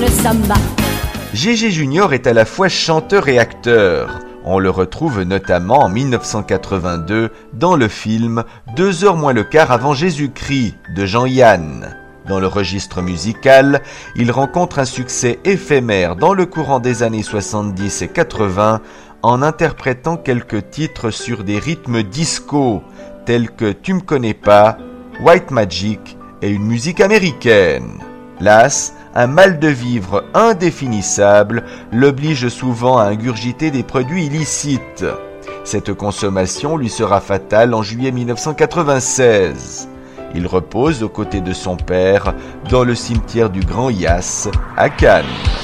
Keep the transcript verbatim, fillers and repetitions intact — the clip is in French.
une samba. Gégé Junior est à la fois chanteur et acteur. On le retrouve notamment en mille neuf cent quatre-vingt-deux dans le film Deux heures moins le quart avant Jésus-Christ de Jean-Yann. Dans le registre musical, il rencontre un succès éphémère dans le courant des années soixante-dix et quatre-vingts en interprétant quelques titres sur des rythmes disco tels que Tu me connais pas, White Magic et une musique américaine. Las, un mal de vivre indéfinissable l'oblige souvent à ingurgiter des produits illicites. Cette consommation lui sera fatale en juillet mille neuf cent quatre-vingt-seize. Il repose aux côtés de son père dans le cimetière du Grand Yass à Cannes.